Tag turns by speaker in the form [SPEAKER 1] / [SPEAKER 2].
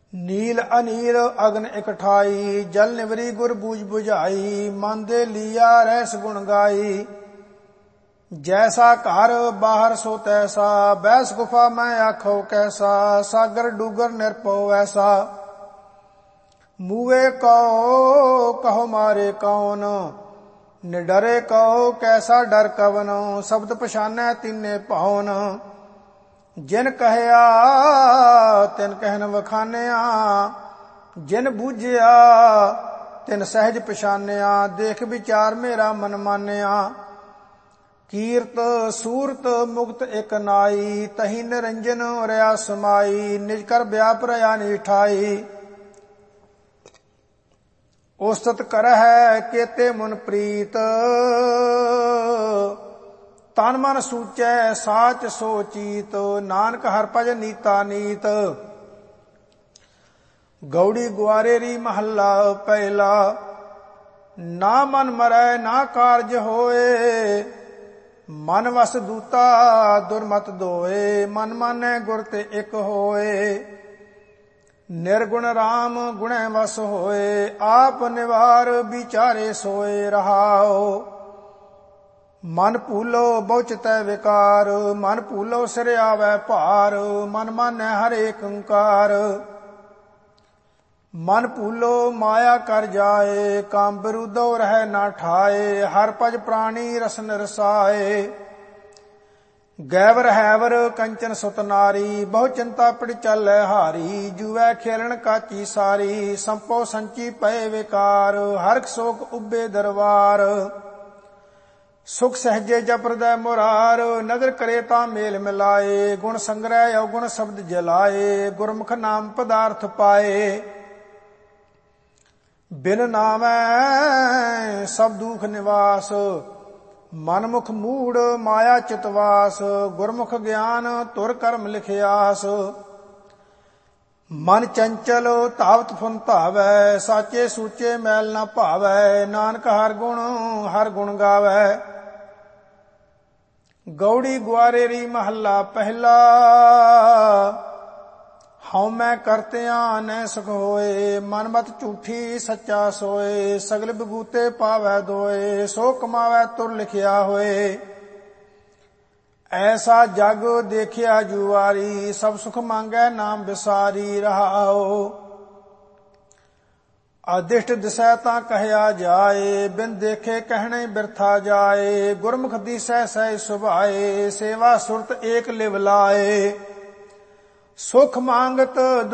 [SPEAKER 1] नील अनील अग्न इकठाई, जल निवरी गुर बूझ बुझाई, मन दे लिया रहस गुण गाई। जैसा घर बाहर सो तैसा, बैस गुफा मैं आखो कैसा, सागर डूगर निरपो वैसा। मुए कहो कहो मारे कौन, निडरे कहो कैसा डर कवन, शब्द पछानै तिन्ने पाउन। जिन कहया तिन कहन वखानिया, जिन बूझिया तिन सहज पछानिया, देख विचार मेरा मन मानिया। कीरत सूरत मुक्त एक नाई, तही निरंजन रया समाई, निज कर व्याप रया निठाई। ओस्तत करह केते मुन प्रीत, तन मन सूचै साच सोचीत, नानक हर भज नीता नीत। गौड़ी ग्वारेरी महला पहला, ना मन मरै ना कारज होए, मन वस दूता दुर्मत दोए, मन मानै गुर ते एक होए। निर्गुण राम गुणै वस होए, आप निवार विचारे सोए रहाओ। मन भूलो बहुचतै विकार, मन भूलो सिर आवै भार, मन मानै हर एक ओंकार। मन भूलो माया कर जाए, काम बिरुदो रह ना ठाए, हर भज प्राणी रसन रसाए। गैवर हैवर कंचन सुत नारी, बहु चिंता पिड़ चलै हारी, जुवै खेलन काची सारी, संपो संची पए विकार, हरख शोक उबे दरबार। सुख सहजे जपरदै मुरार, नदर करे ता मेल मिलाए, गुण संग्रह अवगुण शब्द जलाए, गुरमुख नाम पदार्थ पाए। बिन नामै सब दुख निवास, मनमुख मूढ़ माया चितवास, गुरमुख ज्ञान तुर कर्म लिखियास। मन चंचल धावत फुन धावै, साचे सूचे मैल न भावै, नानक हर गुण गावै। गौड़ी ग्वारेरी महला पहला, हਉ मैं करतिया न सुख होए, मन मत झूठी सच्चा सोए, सगल बगूते पावै दोए, सो कमावै तुर लिखिया होए। ऐसा जग देखिया जुआरी, सब सुख मांगै नाम विसारी रहाओ। अदिष्ट दिसै तां कहया जाए, बिन देखे कहने बिरथा जाए, गुरमुख दिसै सह सुभाए, सेवा सुरत एक लिव लाए। सुख मांगत